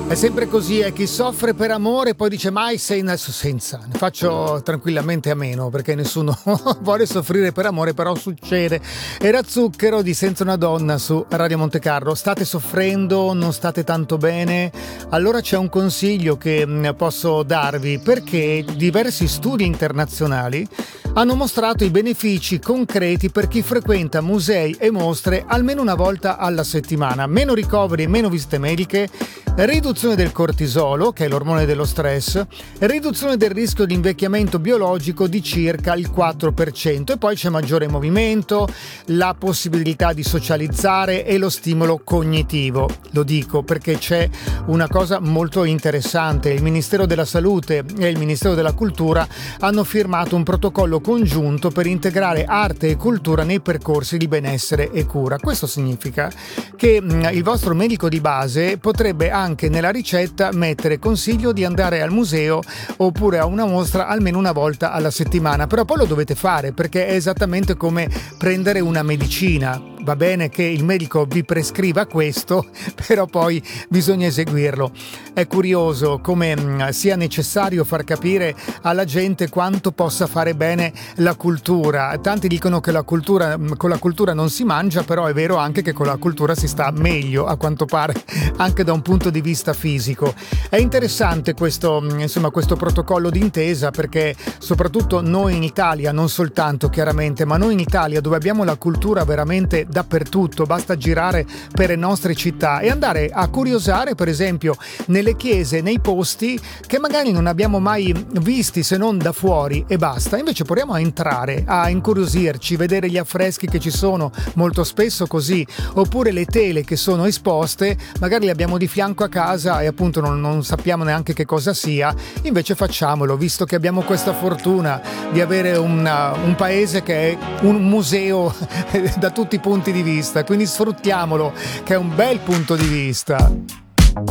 È sempre così, chi soffre per amore poi dice mai sei senza. Ne faccio tranquillamente a meno perché nessuno vuole soffrire per amore, però succede. Era Zucchero di Senza una donna su Radio Monte Carlo. State soffrendo, non state tanto bene? Allora c'è un consiglio che posso darvi, perché diversi studi internazionali hanno mostrato i benefici concreti per chi frequenta musei e mostre almeno una volta alla settimana. Meno ricoveri e meno visite mediche, riduzione del cortisolo, che è l'ormone dello stress, riduzione del rischio di invecchiamento biologico di circa il 4%, e poi c'è maggiore movimento, la possibilità di socializzare e lo stimolo cognitivo. Lo dico perché c'è una cosa molto interessante: il Ministero della Salute e il Ministero della Cultura hanno firmato un protocollo congiunto per integrare arte e cultura nei percorsi di benessere e cura. Questo significa che il vostro medico di base potrebbe anche nella ricetta mettere consiglio di andare al museo oppure a una mostra almeno una volta alla settimana, però poi lo dovete fare perché è esattamente come prendere una medicina. Va bene che il medico vi prescriva questo, però poi bisogna eseguirlo. È curioso come sia necessario far capire alla gente quanto possa fare bene la cultura. Tanti dicono che con la cultura non si mangia, però è vero anche che con la cultura si sta meglio, a quanto pare, anche da un punto di vista fisico. È interessante questo protocollo d'intesa, perché soprattutto noi in Italia, non soltanto chiaramente, ma noi in Italia, dove abbiamo la cultura veramente dappertutto, basta girare per le nostre città e andare a curiosare, per esempio, nelle chiese, nei posti che magari non abbiamo mai visti se non da fuori e basta. Invece proviamo a entrare, a incuriosirci, vedere gli affreschi che ci sono molto spesso così, oppure le tele che sono esposte, magari le abbiamo di fianco a casa e appunto non sappiamo neanche che cosa sia. Invece facciamolo, visto che abbiamo questa fortuna di avere un paese che è un museo da tutti i punti di vista, quindi sfruttiamolo, che è un bel punto di vista.